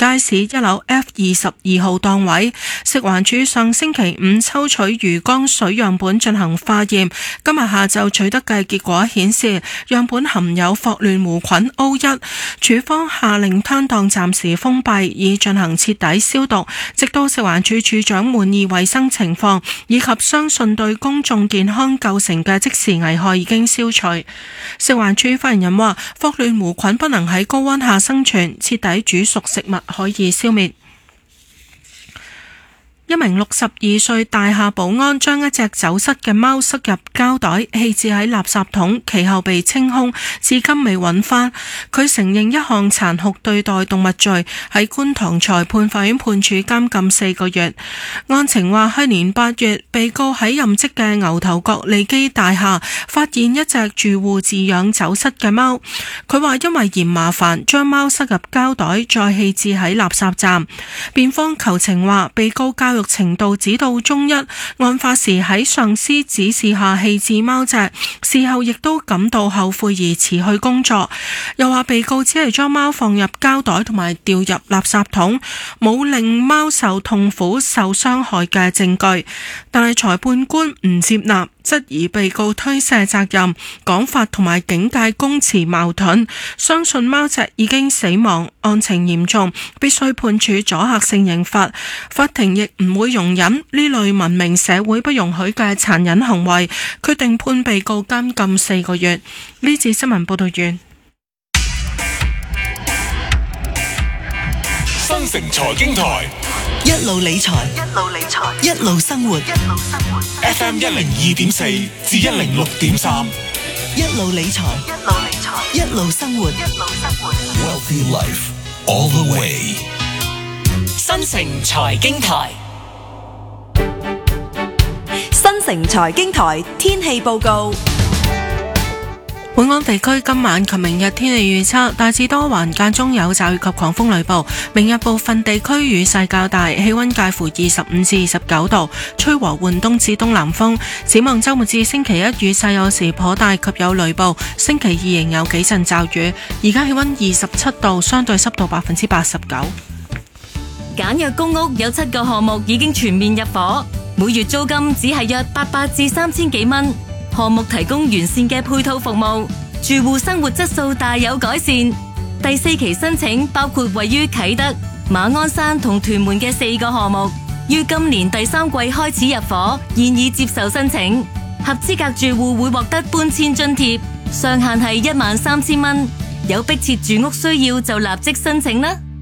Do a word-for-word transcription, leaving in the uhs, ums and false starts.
街市一樓 F 二十二號檔位。食環署上星期五抽取魚缸水樣本進行化驗，今日下晝取得嘅結果顯示樣本含有霍亂弧菌 O 一，署方下令攤檔暫時封閉，以進行徹底消毒，直到食環署署長滿意衛生情況以及相信對公眾健康構成嘅即時危害已經消除。食環署發言人話，霍亂弧菌不能喺高溫下生存，徹底煮熟食物可以消滅。一名六十二歲大廈保安將一隻走失嘅貓塞入膠袋，棄置喺垃圾桶，其後被清空，至今未揾返。佢承認一項殘酷對待動物罪，喺觀塘裁判法院判處監禁四個月。案情話，去年八月，被告喺任職嘅牛頭角利基大廈發現一隻住戶飼養走失嘅貓。佢話因為嫌麻煩，將貓塞入膠袋，再棄置喺垃圾站。辯方求情話，被告教育程度只到中一，案發時喺上司指示下棄置貓隻，事後亦都感到後悔而辭去工作。又話被告只係將貓放入膠袋同埋掉入垃圾桶，冇令貓受痛苦受傷害嘅證據。但係裁判官唔接納，質疑被告推卸責任，講法同埋警誡供詞矛盾，相信貓隻已經死亡，案情嚴重，必須判處阻嚇性刑罰。法庭亦唔會容忍呢類文明社會不容許嘅殘忍行為，決定判被告監禁四個月。呢節新聞報道完。 新城財經台一路理財，一路理財，一路生活，一路生活。 F M 一零二點四至一零六點三， 一路理財，一路理財，一路生活，一路生活。 Wealthy life all the way。 新城財經台， 新城財經台天氣報告。 本港地區今晚及明日天氣預測，大致多雲，間中有驟雨及狂風雷暴。明日部分地區雨勢較大，氣溫介乎二十五至二十九度，吹和緩東至東南風。展望週末至星期一雨勢有時頗大及有雷暴，星期二仍有幾陣驟雨。而家氣溫二十七度，相對濕度百分之八十九。 簡約公屋有七個項目已經全面入伙，每月租金只係約八百至三千幾蚊。項目提供完善嘅配套服務，住戶生活質素大有改善。第四期申請包括位於啟德、馬鞍山同屯門嘅四個項目，於今年第三季開始入伙，現已接受申請。合資格住戶會獲得搬遷津貼，上限係一萬三千蚊。有迫切住屋需要就立即申請啦。